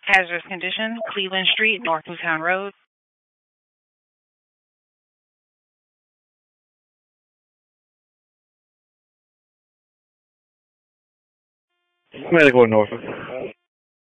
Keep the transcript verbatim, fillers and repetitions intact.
Hazardous condition, Cleveland Street, North Newtown Road. Medical in Norfolk.